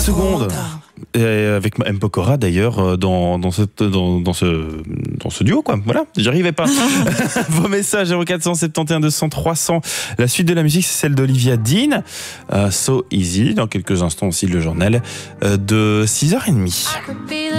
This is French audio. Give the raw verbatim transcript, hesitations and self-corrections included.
secondes. Et avec M. Pokora d'ailleurs dans, dans, cette, dans, dans, ce, dans ce duo quoi. Voilà, j'y arrivais pas. Vos messages zéro quatre sept un deux cents trois cents. La suite de la musique c'est celle d'Olivia Dean, uh, So Easy. Dans quelques instants aussi le journal euh, de six heures trente.